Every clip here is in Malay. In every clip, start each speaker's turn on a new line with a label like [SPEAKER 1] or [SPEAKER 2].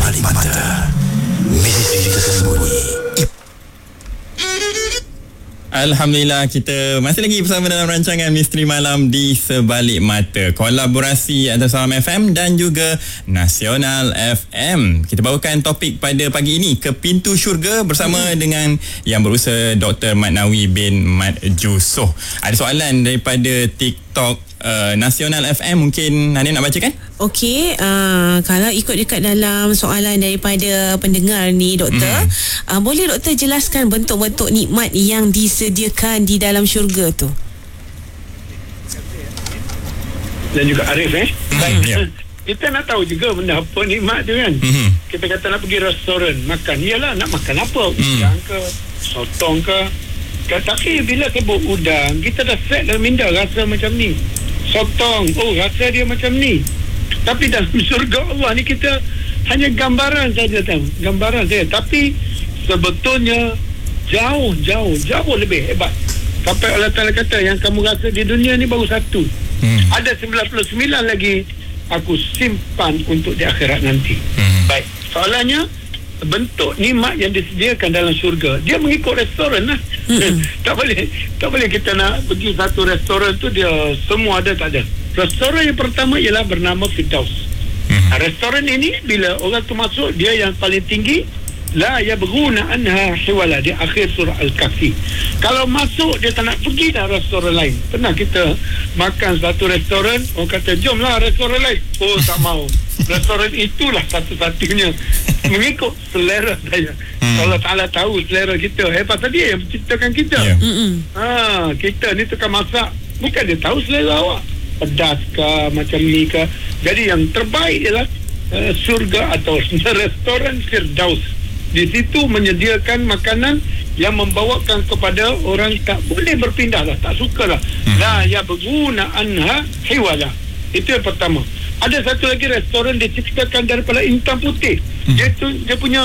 [SPEAKER 1] Sebalik Mata, misteri tersembunyi.
[SPEAKER 2] Alhamdulillah, kita masih lagi bersama dalam rancangan Misteri Malam di Sebalik Mata, kolaborasi antara Salam FM dan juga Nasional FM. Kita bawakan topik pada pagi ini, ke pintu syurga, bersama dengan yang berusaha Dr. Mat Nawi bin Mat Jusoh. Ada soalan daripada TikTok Nasional FM, mungkin Hania nak bacakan?
[SPEAKER 3] Okey, kalau ikut dekat dalam soalan daripada pendengar ni, doktor, boleh doktor jelaskan bentuk-bentuk nikmat yang disediakan di dalam syurga tu?
[SPEAKER 4] Dan juga Arif baik.
[SPEAKER 2] Yeah.
[SPEAKER 4] Kita nak tahu juga benda apa nikmat tu kan. Kita kata nak pergi restoran makan, iyalah nak makan apa, udang ke, sotong ke. Tapi bila sebut udang, kita dah set dalam minda rasa macam ni. Sotong, oh rasa dia macam ni. Tapi dalam syurga Allah ni kita hanya gambaran saja tahu, gambaran saja. Tapi sebetulnya jauh lebih hebat. Sampai Allah Ta'ala kata yang kamu rasa di dunia ni baru satu. Ada 99 lagi aku simpan untuk di akhirat nanti. Baik, soalannya bentuk nikmat yang disediakan dalam syurga, dia mengikut restoran lah. Tak boleh kita nak pergi satu restoran tu dia semua ada, tak ada. Restoran yang pertama ialah bernama Firdaus. Restoran ini bila orang tu masuk, dia yang paling tinggi, la yabghuna anha hiwala, di akhir surah Al-Kahfi. Kalau masuk dia tak nak pergi dah restoran lain. Pernah kita makan satu restoran, orang kata jomlah restoran lain, oh tak mau. Restoran itulah satu-satunya mengikut selera saya. Allah Ta'ala tahu selera kita. Pasal dia yang menciptakan kita. Kita ni tukang masak, bukan dia tahu selera awak, pedas ke macam ni ke. Jadi yang terbaik ialah surga atau restoran Firdaus. Di situ menyediakan makanan yang membawakan kepada orang tak boleh berpindah lah, tak suka lah. La yabghuna anha hiwala. Itu yang pertama. Ada satu lagi restoran diciptakan daripada intan putih. Dia punya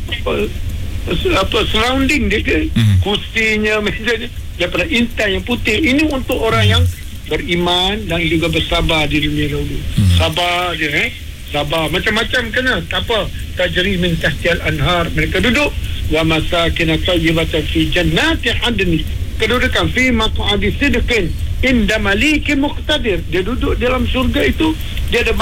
[SPEAKER 4] surrounding dia, kursinya, mejanya daripada intan yang putih. Ini untuk orang yang beriman dan juga bersabar di dunia dahulu. Sabar dia, sabar macam-macam kena, tak apa. Tajri min tahtial anhar, mereka duduk wa masakin tayyibatan fi jannati adn, kedudukan fi maq'adi sidqin inda malikin muqtadir. Dia duduk dalam syurga itu, dia ada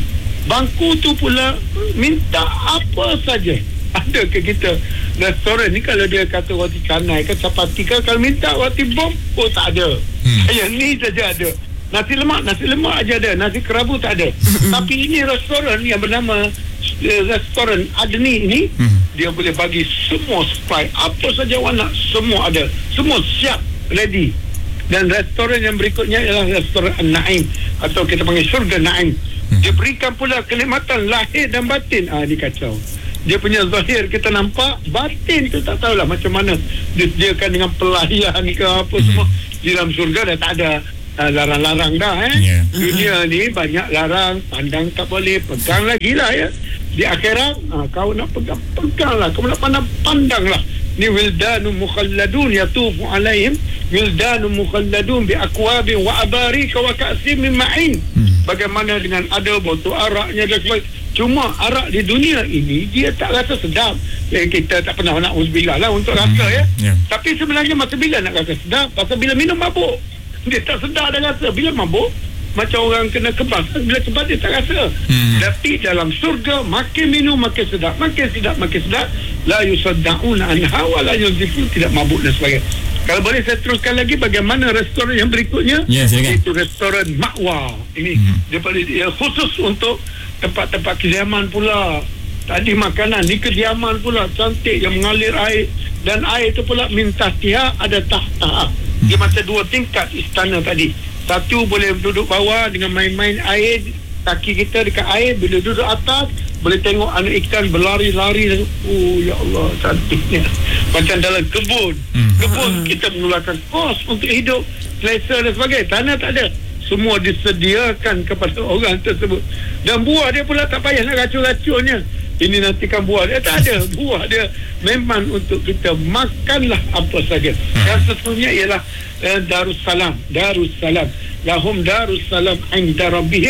[SPEAKER 4] bangku tu pula minta apa saja. Ada ke kita restoran ni kalau dia kata roti canai ke chapati ke, kalau minta roti bom, oh tak ada. Yang ni saja ada. Nasi lemak aja ada, nasi kerabu tak ada. Tapi ini restoran yang bernama restoran Adni ini, dia boleh bagi semua supply, apa saja awak nak, semua ada, semua siap, ready. Dan restoran yang berikutnya ialah restoran An-Naim, atau kita panggil syurga Naim. Dia berikan pula kenikmatan lahir dan batin. Ni kacau. Dia punya zahir kita nampak, batin tu tak tahulah macam mana disediakan dengan pelayan ke apa semua. Di dalam syurga dah tak ada larang-larang dah. Dunia ni banyak larang, pandang tak boleh, pegang lagi lah ya. Di akhirat kau nak pegang lah, kau nak pandang lah. Ni wildanu mukhalladun yatufu alaihim wildanu mukhalladun bi akwabin wa abarika wa ka'sim min ma'in. Bagaimana dengan ada botol araknya dan sebagainya. Cuma arak di dunia ini dia tak rasa sedap. Kita tak pernah nak uzbillah lah untuk rasa ya. Tapi sebenarnya masa bila nak rasa sedap? Pasal bila minum mabuk dia tak sedar dah rasa. Bila mabuk macam orang kena kebas, bila kebas dia tak rasa. Tapi dalam surga makin minum makin sedap, makin sedap. La yusaddauna anha wa la yuzifun, tidak mabuk dan sebagainya. Kalau boleh saya teruskan lagi bagaimana restoran yang berikutnya. Itu restoran Ma'wa. Ini dia khusus untuk tempat-tempat kediaman pula. Tadi makanan, ni kediaman pula cantik yang mengalir air, dan air itu pula min tahtiha, ada tahta. Dia macam dua tingkat istana tadi. Satu boleh duduk bawah dengan main-main air, kaki kita dekat air. Bila duduk atas boleh tengok anak ikan berlari-lari. Oh ya Allah, cantiknya. Macam dalam kebun. Kebun kita mengeluarkan kos untuk hidup, selesa dan sebagainya. Tanah tak ada, semua disediakan kepada orang tersebut. Dan buah dia pula tak payah nak racun-racunnya. Ini nantikan buah dia, tak ada. Buah dia memang untuk kita makanlah apa saja. Yang sesungguhnya ialah Darussalam. Lahum Darussalam 'inda rabbihim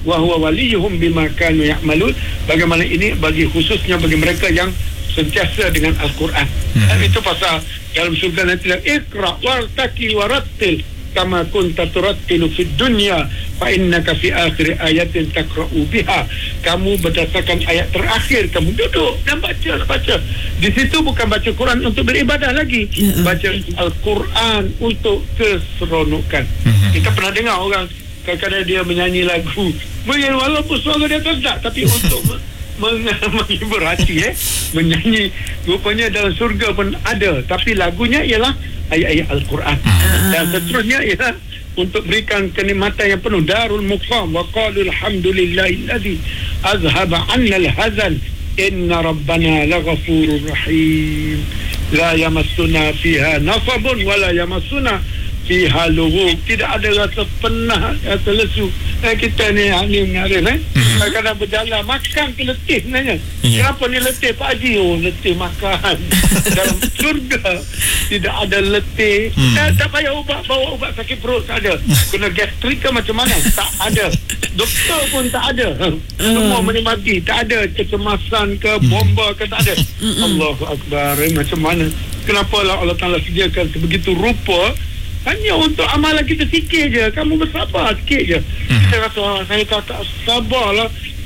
[SPEAKER 4] wa huwa waliyuhum bima kanu ya'malun. Bagaimana ini bagi khususnya bagi mereka yang sentiasa dengan Al-Quran. Itu pasal dalam surga nanti Iqra wartaqi warattil kama kunta turattilu fid dunya fa innaka fi akhir ayatin taqra'u biha. Kamu berdasarkan ayat terakhir kamu duduk dan baca. Di situ bukan baca Quran untuk beribadah lagi, baca Al-Quran untuk keseronokan. Kita pernah dengar orang kadang-kadang dia menyanyi lagu walaupun suara dia tak, tapi untuk menghibur hati, menyanyi. Rupanya dalam surga pun ada, tapi lagunya ialah ayat-ayat Al-Quran. Dan seterusnya ialah untuk berikan kenikmatan yang penuh. Darul Muqam wa qalu alhamdulillahillazi azhaba 'anna al-hazan inna rabbana laghafurur rahim la yamassuna fiha nasabun wa la yamassuna fiha lughub. Tidak ada rasa penat, rasa lesu. Kita ni angin ngarin, kadang-kadang berjalan makan ke letih sebenarnya. Kenapa ni letih Pak Haji? Letih makan. Dalam surga tidak ada letih. Tak payah ubat, bawa ubat sakit perut, tak ada. Kena gastrik ke macam mana? Tak ada. Doktor pun tak ada. Semua menikmati. Tak ada kecemasan ke bomba ke, tak ada. Allahu Akbar. Macam mana? Kenapa Allah Ta'ala sediakan sebegitu rupa hanya untuk amalan kita sikit je. Kamu bersabar sikit je. Kita rasa saya tak sabarlah.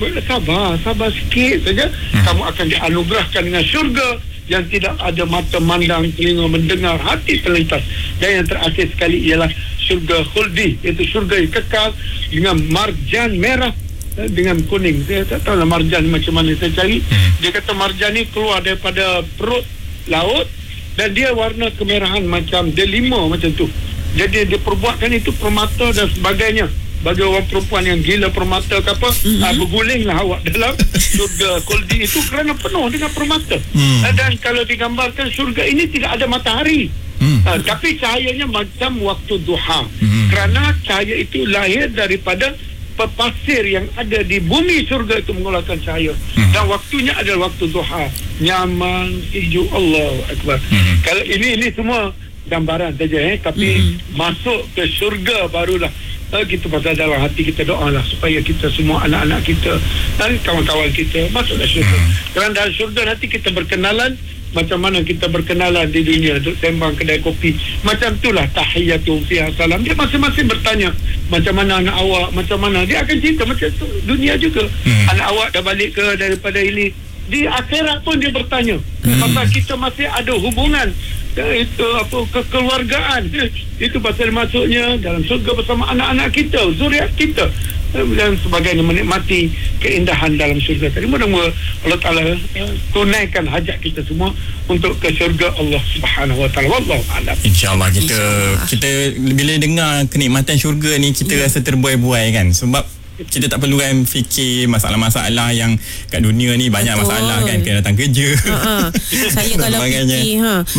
[SPEAKER 4] Sabar sikit saja. Kamu akan dianugerahkan dengan syurga yang tidak ada mata mandang, telinga mendengar, hati terlintas. Dan yang terakhir sekali ialah syurga khuldi, iaitu syurga yang kekal dengan marjan merah dengan kuning. Saya tak tahu lah marjan macam mana saya cari. Dia kata marjan ni keluar daripada perut laut dan dia warna kemerahan macam delima macam tu. Jadi dia perbuatkan itu permata dan sebagainya. Bagi orang perempuan yang gila permata ke apa, bergulinglah awak dalam surga khuldi itu kerana penuh dengan permata. Dan kalau digambarkan surga ini tidak ada matahari, tapi cahayanya macam waktu duha. Kerana cahaya itu lahir daripada pasir yang ada di bumi surga itu mengeluarkan cahaya. Dan waktunya adalah waktu duha. Nyaman, hijau, Allahu Akbar. Kalau ini semua gambaran saja, tapi masuk ke syurga barulah kita pasal dalam hati kita doalah supaya kita semua anak-anak kita dan kawan-kawan kita masuklah syurga. Kerana dalam syurga nanti kita berkenalan macam mana kita berkenalan di dunia, duduk sembang kedai kopi. Macam itulah tahiyatum fiha salam. Dia masing-masing bertanya macam mana anak awak, macam mana. Dia akan cerita macam tu dunia juga. Anak awak dah balik ke daripada ini. Di akhirat pun dia bertanya. Pasal kita masih ada hubungan, itu apa, kekeluargaan. Itu pasal masuknya dalam surga bersama anak-anak kita, zuriat kita dan sebagainya, menikmati keindahan dalam syurga tadi. Mudah-mudahan Allah Ta'ala tunaikan hajat kita semua untuk ke syurga Allah Subhanahu Wa Ta'ala. Wallahu a'lam.
[SPEAKER 2] InsyaAllah kita bila dengar kenikmatan syurga ni kita rasa terbuai-buai kan, sebab kita tak perlu kan fikir masalah-masalah yang kat dunia ni banyak. Betul. Masalah kan, kena datang kerja.
[SPEAKER 3] Saya kalau fikir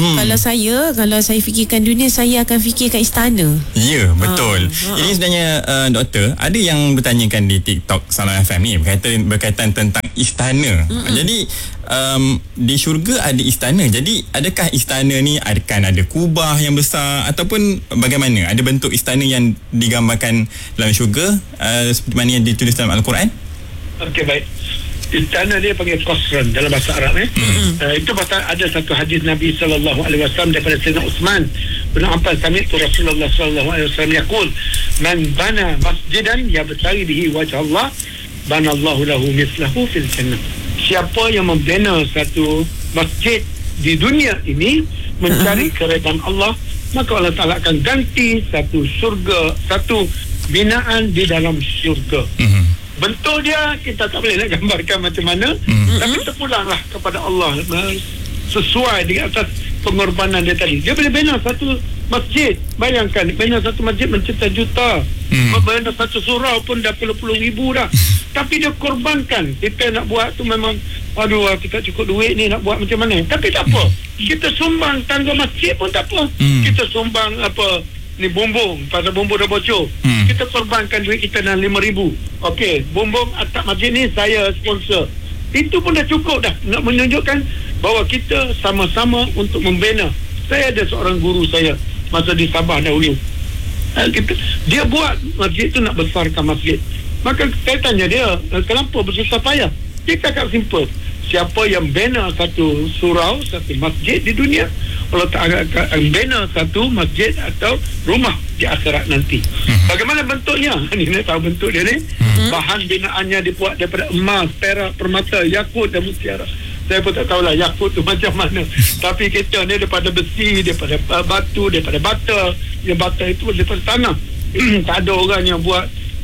[SPEAKER 3] kalau saya fikirkan dunia, saya akan fikirkan istana.
[SPEAKER 2] Ya, betul. Ini sebenarnya doktor, ada yang bertanyakan di TikTok Salam FM ni berkaitan tentang istana. Jadi di syurga ada istana. Jadi adakah istana ni akan ada kubah yang besar ataupun bagaimana? Ada bentuk istana yang digambarkan dalam syurga seperti mana yang ditulis dalam Al-Quran? Okey, baik.
[SPEAKER 4] Istana dia panggil qasran dalam bahasa Arab. Itu pasal ada satu hadis Nabi SAW daripada Sayyidina Uthman bin Affan, sami'tu Rasulullah SAW yaqul man bana masjidan yabtaghi bihi wajh Allah bana Allahu lahu mithlahu fil jannah. Siapa yang membina satu masjid di dunia ini mencari keredaan Allah, maka Allah Ta'ala akan ganti satu surga, satu binaan di dalam syurga. Bentuk dia kita tak boleh nak gambarkan macam mana, tapi terpulanglah kepada Allah sesuai dengan atas pengorbanan dia tadi. Dia boleh bina satu masjid, bayangkan bina satu masjid mencipta juta, bina satu surau pun dah puluh-puluh ribu dah. Tapi dia korbankan. Kita nak buat tu memang kita cukup duit ni nak buat macam mana, tapi tak apa, kita sumbang tangga masjid pun tak apa. Kita sumbang ni bumbung, pasal bumbung dah bocor, kita korbankan duit kita dalam 5,000. Okey, bumbung atap masjid ni saya sponsor. Itu pun dah cukup dah nak menunjukkan bahawa kita sama-sama untuk membina. Saya ada seorang guru saya masa di Sabah dahulu. Dia buat masjid tu nak besarkan masjid. Maka saya tanya dia, kenapa bersusah payah? Dia cakap simple, siapa yang bina satu surau, satu masjid di dunia, Allah Ta'ala akan bina satu masjid atau rumah di akhirat nanti. Bagaimana bentuknya? Ini tahu bentuk dia ni. Bahan binaannya dibuat daripada emas, perak, permata, yakut dan mutiara. Saya pun tak tahulah yakut tu macam mana. Tapi kita ni daripada besi, daripada batu, daripada bata. Yang bata itu daripada tanah. Tak ada orang yang buat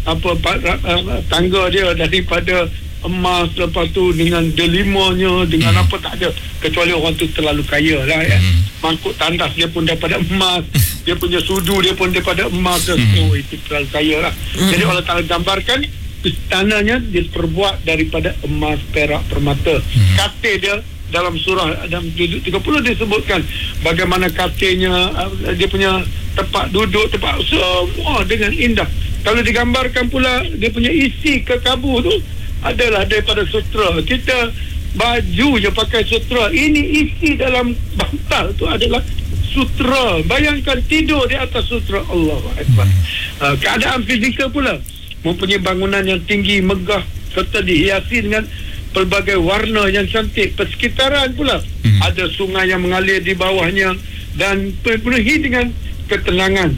[SPEAKER 4] tangga dia daripada emas, lepas tu dengan delimanya, dengan apa, tak ada. Kecuali orang tu terlalu kaya lah ya. Mangkuk tandas dia pun daripada emas, dia punya sudu dia pun daripada emas. Oh, itu terlalu kaya lah. Jadi Allah Ta'ala gambarkan istananya diperbuat daripada emas, perak, permata. Katil dia dalam surah dalam 30 disebutkan bagaimana katilnya, dia punya tempat duduk, tempat semua dengan indah. Kalau digambarkan pula dia punya isi kekabu tu adalah daripada sutra. Kita baju je pakai sutra, ini isi dalam bantal tu adalah sutra. Bayangkan tidur di atas sutra. Allahu Akbar. Keadaan fizikal pula, mempunyai bangunan yang tinggi, megah, serta dihiasi dengan pelbagai warna yang cantik. Persekitaran pula ada sungai yang mengalir di bawahnya dan penuhi dengan ketenangan.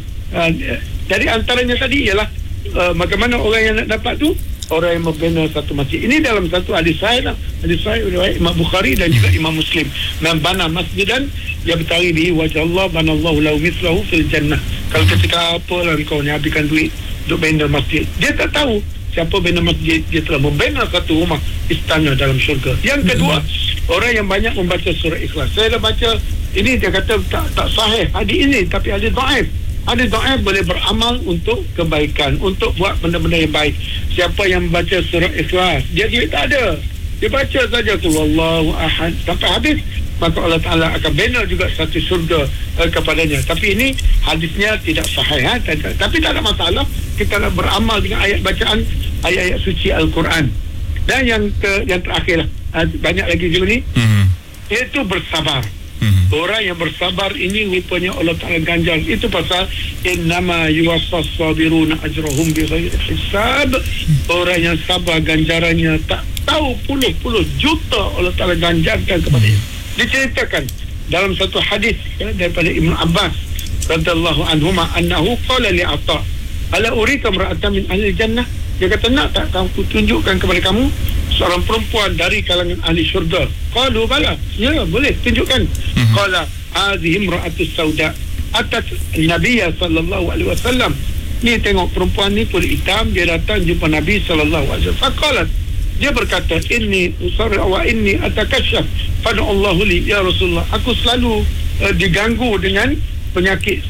[SPEAKER 4] Jadi antaranya tadi ialah bagaimana orang yang nak dapat tu, orang yang membina satu masjid. Ini dalam satu hadis sahih lah. Hadis sahih riwayat Imam Bukhari dan juga Imam Muslim. Man bana masjidan yabtaghi bihi wajh Allah banallahu lahu mithlahu fil jannah. Kalau ketika apalah kau ni habiskan duit untuk bina masjid, dia tak tahu siapa bina masjid, dia telah membina satu rumah istana dalam syurga. Yang kedua, orang yang banyak membaca surah Ikhlas. Saya dah baca ini, dia kata tak sahih hadis ini, tapi hadis dhaif. Hadis dhaif boleh beramal untuk kebaikan, untuk buat benda-benda yang baik. Siapa yang membaca surah Ikhlas, dia tak ada, dia baca saja tu wallahu ahad sampai habis, maka Allah Ta'ala akan bina juga satu syurga kepadanya. Tapi ini hadisnya tidak sahih, tapi tak ada masalah. Kita nak beramal dengan ayat bacaan ayat-ayat suci Al-Quran. Dan yang terakhir lah, banyak lagi juga ni, iaitu bersabar. Orang yang bersabar ini rupanya Allah Ta'ala ganjar. Itu pasal innama yuwaffas sabiruna ajrahum bighairi hisab. Orang yang sabar ganjarannya tak tahu puluh-puluh juta Allah Ta'ala ganjarkan kepadanya. Diceritakan dalam satu hadis daripada Ibn Abbas radhiyallahu anhuma annahu qala li Atha ala urika imra'atan min ahli jannah. Dia kata, nak tak aku tunjukkan kepada kamu seorang perempuan dari kalangan ahli syurga? Qalu bala, ya boleh tunjukkan. Qala hadhihi imra'atus sauda atat Nabiya sallallahu alaihi wasallam. Ni tengok perempuan ni kulit hitam, dia datang jumpa Nabi sallallahu alaihi wasallam. Faqalat, dia berkata, inni usarri wa inni atakashaf fad'allahu li ya Rasulullah. Aku selalu diganggu dengan penyakit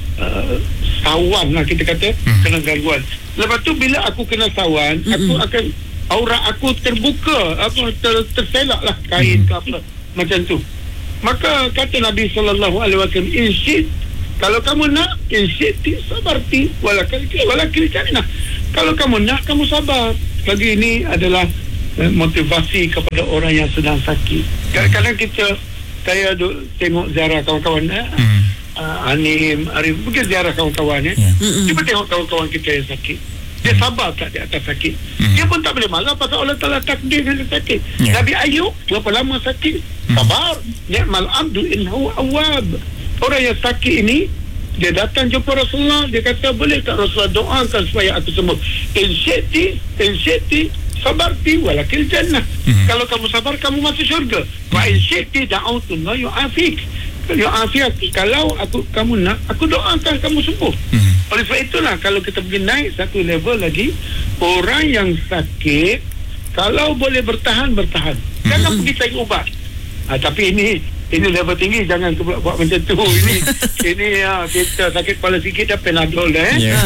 [SPEAKER 4] sawan lah, kita kata kena gangguan. Lepas tu bila aku kena sawan, aku akan aurat aku terbuka, terselak lah kain ke apa macam tu. Maka kata Nabi sallallahu alaihi wasallam, insyid, kalau kamu nak, insyid sabarti walakil janah. Kalau kamu nak, kamu sabar. Lagi ini adalah motivasi kepada orang yang sedang sakit. Kadang-kadang saya tengok ziarah kawan-kawan Anim, Arif, mungkin ziarah kawan-kawan cuba tengok kawan-kawan kita yang sakit. Dia sabar tak di atas sakit. Dia pun tak boleh marah pasal Allah Ta'ala takdir dia sakit. Nabi Ayub berapa lama sakit? Sabar. Ni'mal abdu innahu awwab. Orang yang sakit ini, dia datang jumpa Rasulullah, dia kata, boleh tak Rasulullah doakan supaya aku sembuh? Insyiti sabarti walakil jannah. Kalau kamu sabar, kamu masuk syurga. Wa insyiti da'autullah yu'afik. Kalau kamu nak, aku doakan kamu sembuh. Oleh sebab itulah, kalau kita pergi naik satu level lagi, orang yang sakit kalau boleh bertahan, jangan pergi cari ubat. Tapi ini level tinggi, jangan buat macam tu. Ini kita sakit kepala sikit dah Panadol dah ini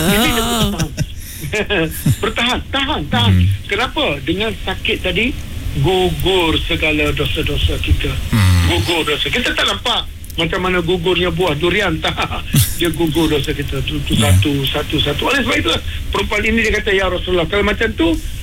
[SPEAKER 4] bertahan, tahan. Kenapa? Dengan sakit tadi gugur segala dosa-dosa kita. Gugur dosa kita, tak nampak macam mana gugurnya buah durian, tak, dia gugur dosa kita satu. Oleh sebab itulah perempuan ini dia kata, ya Rasulullah, kalau macam tu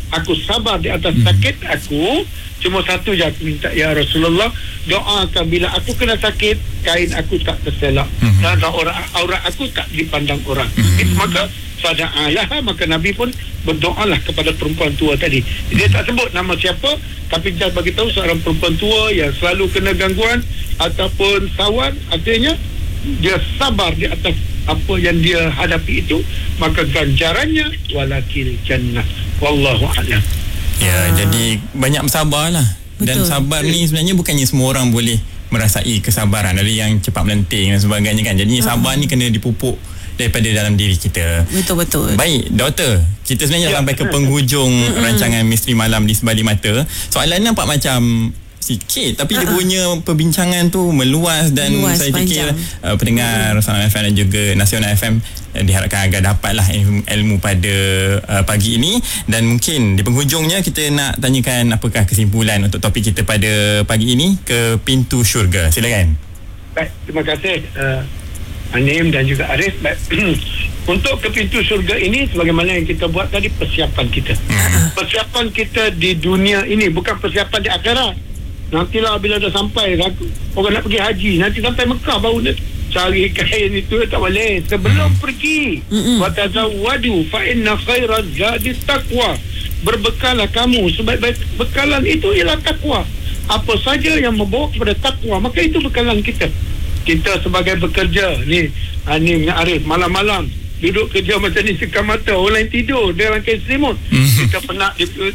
[SPEAKER 4] aku sabar di atas sakit aku. Cuma satu je aku minta, ya Rasulullah, doakan bila aku kena sakit, kain aku tak terselak dan aurat aku tak dipandang orang. Maka fada'alah, maka Nabi pun berdoalah kepada perempuan tua tadi. Dia tak sebut nama siapa, tapi dia bagi tahu seorang perempuan tua yang selalu kena gangguan ataupun sawan, artinya dia sabar di atas apa yang dia hadapi itu, maka ganjarannya walakil jannah. Wallahu a'lam.
[SPEAKER 2] Ya, jadi banyak bersabarlah. Dan sabar ni sebenarnya bukannya semua orang boleh merasai kesabaran. Ada yang cepat melenting dan sebagainya kan. Jadi sabar ni kena dipupuk daripada dalam diri kita.
[SPEAKER 3] Betul.
[SPEAKER 2] Baik, doktor, kita sebenarnya sampai ke penghujung rancangan Misteri Malam di Sebalik Mata. Soalan nampak macam sikit, tapi dia punya perbincangan tu meluas dan saya fikir pendengar Salam FM dan juga Nasional FM diharapkan agar dapatlah ilmu pada pagi ini. Dan mungkin di penghujungnya kita nak tanyakan apakah kesimpulan untuk topik kita pada pagi ini, ke pintu syurga. Silakan.
[SPEAKER 4] Baik, terima kasih Anim dan juga Arif. Untuk ke pintu syurga ini, sebagaimana yang kita buat tadi, persiapan kita. Persiapan kita di dunia ini, bukan persiapan di akhirat. Nantilah bila dah sampai, orang nak pergi haji, nanti sampai Mekah baru nak cari kain itu, tak boleh. Sebelum pergi, watazawwadu fa inna khairaz zadi taqwa. Berbekallah kamu, sebaik-baik bekalan itu ialah takwa. Apa saja yang membawa kepada takwa, maka itu bekalan kita. Kita sebagai bekerja ni, Anim dengan Arif, malam-malam duduk kerja macam ni, sekam mata, orang lain tidur, dia rangkai selimut, kita penat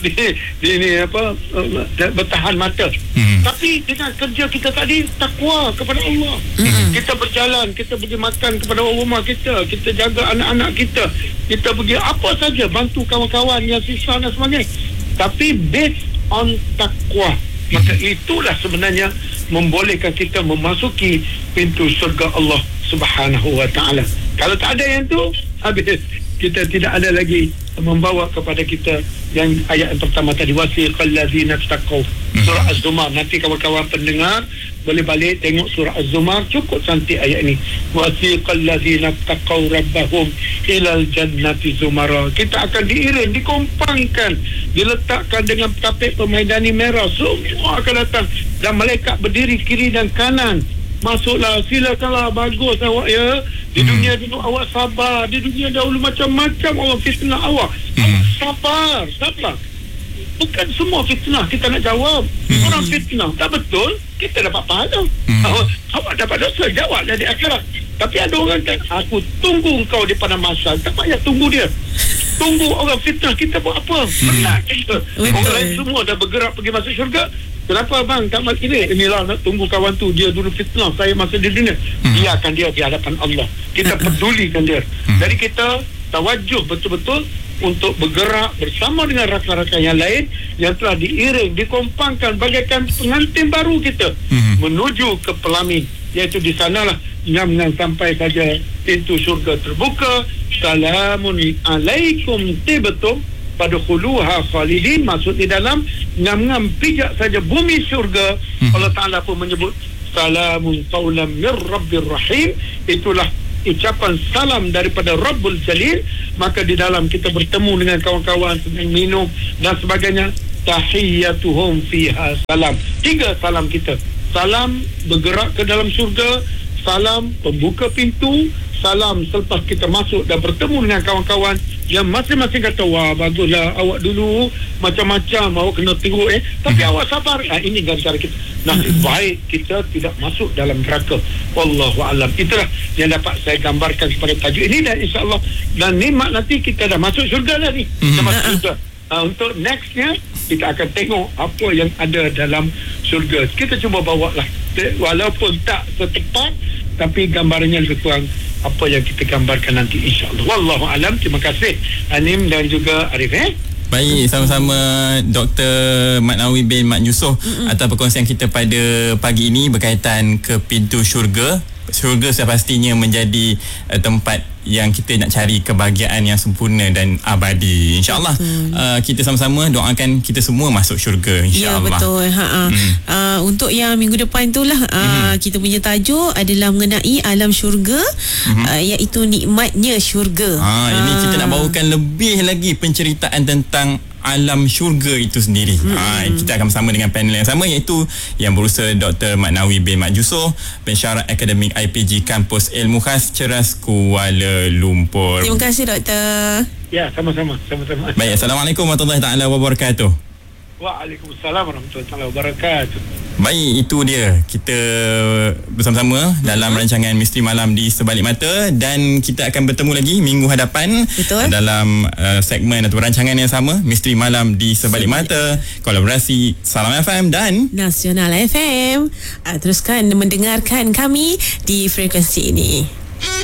[SPEAKER 4] bertahan mata. Tapi dengan kerja kita tadi, takwa kepada Allah. Kita berjalan, kita pergi makan kepada orang rumah kita jaga anak-anak kita pergi apa saja, bantu kawan-kawan yang susah dan sebagainya, tapi based on takwa. Maka itulah sebenarnya membolehkan kita memasuki pintu surga Allah Subhanahu wa ta'ala. Kalau tak ada yang tu, habis. Kita tidak ada lagi membawa kepada kita yang ayat yang pertama tadi, wasiqal ladzina taqaw, surah Az-Zumar. Nanti kawan-kawan pendengar boleh balik tengok surah Az-Zumar, cukup cantik ayat ini. Wasiqal ladzina taqaw rabbahum ilal jannati zumara. Kita akan diiring, dikompangkan, diletakkan dengan tapik permaidani merah, semua akan datang dan malaikat berdiri kiri dan kanan. Masuklah, silakanlah, bagus awak ya. Di dunia dulu awak sabar, di dunia dahulu macam-macam orang fitnah awak. Awak sabar. Bukan semua fitnah kita nak jawab. Orang fitnah tak betul, kita dapat pahala. Awak dapat dosa, jawablah di akhirat. Tapi ada orang kata, aku tunggu kau di padang mahsyar. Tak payah tunggu dia. Tunggu orang fitnah kita buat apa? Penat kita. Orang lain semua dah bergerak pergi masuk syurga. Kenapa bang tak masuk ini? Inilah nak tunggu kawan tu, dia dulu fitnah saya masa di dunia. Biarkan dia di hadapan Allah. Kita pedulikan dia. Jadi kita tawajuh betul-betul untuk bergerak bersama dengan rakan-rakan yang lain yang telah diiring, dikompangkan bagaikan pengantin baru kita menuju ke pelamin, iaitu di sanalah ngam-ngam sampai saja pintu syurga terbuka. Salamun alaikum tibtum fadkhuluha khalidin. Maksud di dalam ngam-ngam pijak saja bumi syurga, Allah Ta'ala pun menyebut salamun qaulan mir rabbir rahim. Itulah ucapan salam daripada Rabbul Jalil. Maka di dalam kita bertemu dengan kawan-kawan, sedang minum dan sebagainya, tahiyyatuhum fiha salam. 3 salam kita. Salam bergerak ke dalam syurga, salam pembuka pintu, salam selepas kita masuk dan bertemu dengan kawan-kawan yang masing-masing kata, wah baguslah awak dulu macam-macam, awak kena teruk tapi awak sabar. Ini cara kita. Nasib baik kita tidak masuk dalam neraka. Wallahu alam. Itulah yang dapat saya gambarkan kepada tajuk ini, dan insya-Allah dan nikmat nanti kita dah masuk syurga dah ni. Kita masuk syurga. Untuk nextnya kita akan tengok apa yang ada dalam syurga. Kita cuba bawalah, walaupun tak setepat, tapi gambarannya lebih kurang apa yang kita gambarkan nanti, insya-Allah. Wallahu alam. Terima kasih Anim dan juga Arif.
[SPEAKER 2] Baik, sama-sama Dr. Mat Nawawi bin Mat Yusof atas perkongsian kita pada pagi ini berkaitan ke pintu syurga. Syurga sepastinya menjadi tempat yang kita nak cari kebahagiaan yang sempurna dan abadi. InsyaAllah kita sama-sama doakan kita semua masuk syurga, insyaAllah.
[SPEAKER 3] Ya, betul. Untuk yang minggu depan itulah kita punya tajuk adalah mengenai alam syurga, iaitu nikmatnya syurga.
[SPEAKER 2] Ini kita nak bawakan lebih lagi penceritaan tentang alam syurga itu sendiri. Kita akan bersama dengan panel yang sama, iaitu yang berusaha Dr. Mat Nawi bin Mat Yusof, pensyarah akademik IPG Kampus Ilmu Khas Ceras Kuala Lumpur.
[SPEAKER 3] Terima kasih doktor.
[SPEAKER 4] Ya, sama-sama.
[SPEAKER 2] Baik, Assalamualaikum warahmatullahi taala wabarakatuh.
[SPEAKER 4] Waalaikumsalam warahmatullahi wabarakatuh.
[SPEAKER 2] Baik, itu dia kita bersama-sama dalam rancangan Misteri Malam di Sebalik Mata, dan kita akan bertemu lagi minggu hadapan.
[SPEAKER 3] Betul.
[SPEAKER 2] Dalam segmen atau rancangan yang sama, Misteri Malam di Sebalik Mata, kolaborasi Salam FM dan
[SPEAKER 3] Nasional FM. Teruskan mendengarkan kami di frekuensi ini.